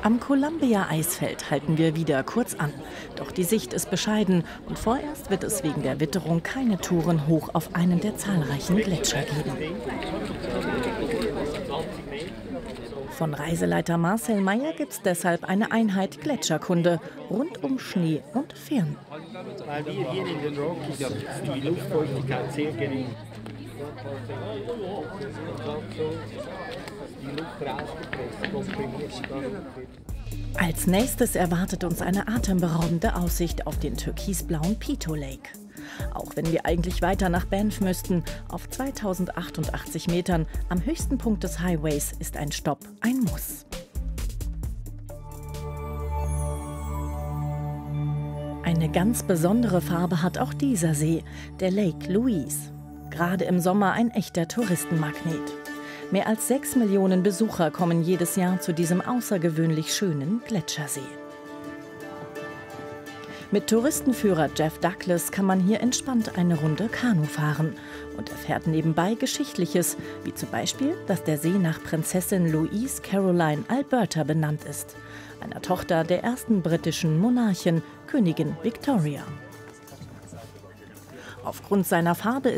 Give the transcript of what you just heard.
Am Columbia-Eisfeld halten wir wieder kurz an. Doch die Sicht ist bescheiden und vorerst wird es wegen der Witterung keine Touren hoch auf einen der zahlreichen Gletscher geben. Von Reiseleiter Marcel Meyer gibt es deshalb eine Einheit Gletscherkunde rund um Schnee und Firn. Weil wir hier in den Rockies die Luftfeuchtigkeit sehr gering. Die Luft rausgepresst, komprimiert. Als nächstes erwartet uns eine atemberaubende Aussicht auf den türkisblauen Pito Lake. Auch wenn wir eigentlich weiter nach Banff müssten, auf 2088 Metern, am höchsten Punkt des Highways, ist ein Stopp ein Muss. Eine ganz besondere Farbe hat auch dieser See, der Lake Louise. Gerade im Sommer ein echter Touristenmagnet. Mehr als 6 Millionen Besucher kommen jedes Jahr zu diesem außergewöhnlich schönen Gletschersee. Mit Touristenführer Jeff Douglas kann man hier entspannt eine Runde Kanu fahren und erfährt nebenbei Geschichtliches, wie zum Beispiel, dass der See nach Prinzessin Louise Caroline Alberta benannt ist, einer Tochter der ersten britischen Monarchin, Königin Victoria. Aufgrund seiner Farbe